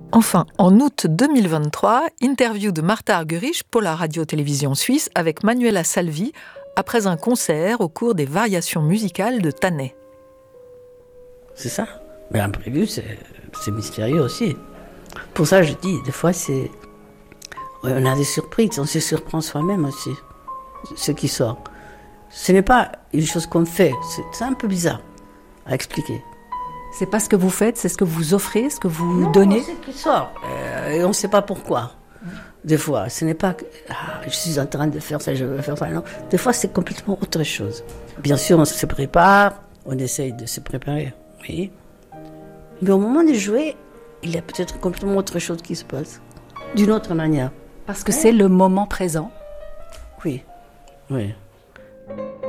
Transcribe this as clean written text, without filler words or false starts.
Enfin, en août 2023, interview de Martha Argerich pour la radio-télévision suisse avec Manuela Salvi après un concert au cours des variations musicales de Tanet. C'est ça. Mais l'imprévu, c'est mystérieux aussi. Pour ça, je dis, des fois, on a des surprises, on se surprend soi-même aussi, ce qui sort. Ce n'est pas une chose qu'on fait, c'est un peu bizarre à expliquer. C'est pas ce que vous faites, c'est ce que vous offrez, ce que vous donnez. C'est ce qui sort, et on ne sait pas pourquoi. Des fois, ce n'est pas que je suis en train de faire ça, je veux faire ça, non. Des fois, c'est complètement autre chose. Bien sûr, on se prépare, on essaye de se préparer, oui. Mais au moment de jouer, il y a peut-être complètement autre chose qui se passe, d'une autre manière. Parce que c'est le moment présent. Oui, oui.